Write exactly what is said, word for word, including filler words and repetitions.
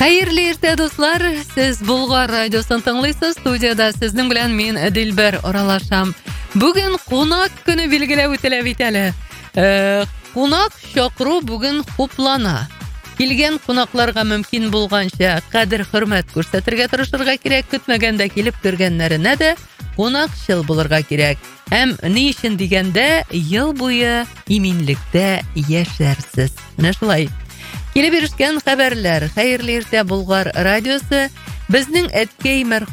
Хәерле иртә, дуслар. Сез Болгар радиосын тыңлыйсыз. Студияда сезнең белән мин Дилбәр аралашам. Бүген кунак көне билгеләп үтелә бит әле. Э, кунак чакыру бүген хуплана. Килгән кунакларга мөмкин булганча кадер-хөрмәт күрсәтергә тырышырга кирәк. Көтмәгәндә килеп кергәннәренә дә кунакчыл булырга кирәк. Һәм ни өчен дигәндә, ел буе иминлектә яшәрсез. Менә шулай. Килеп ирешкән хәбәрләр. Хәерле иртә, Болгар радиосы. Безнең әткәй мәрхүм